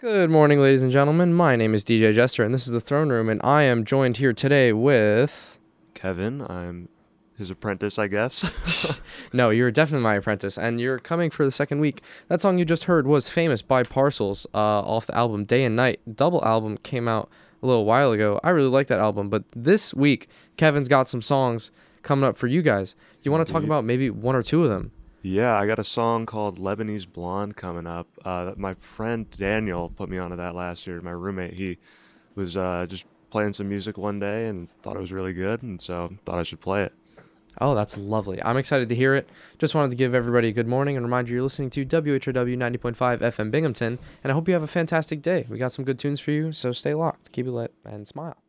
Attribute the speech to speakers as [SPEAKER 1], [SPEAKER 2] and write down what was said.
[SPEAKER 1] Good morning, ladies and gentlemen. My name is DJ Jester, and this is the Throne Room, and I am joined here today with...
[SPEAKER 2] Kevin. I'm his apprentice, I guess.
[SPEAKER 1] No, you're definitely my apprentice, and you're coming for the second week. That song you just heard was Famous by Parcels off the album Day and Night. Double album came out a little while ago. I really like that album, but this week, Kevin's got some songs coming up for you guys. You want to talk about maybe one or two of them?
[SPEAKER 2] Yeah, I got a song called Lebanese Blonde coming up. My friend Daniel put me onto that last year. My roommate, he was just playing some music one day and thought it was really good, and so thought I should play it.
[SPEAKER 1] Oh, that's lovely. I'm excited to hear it. Just wanted to give everybody a good morning and remind you you're listening to WHRW 90.5 FM Binghamton, and I hope you have a fantastic day. We got some good tunes for you, so stay locked, keep it lit, and smile.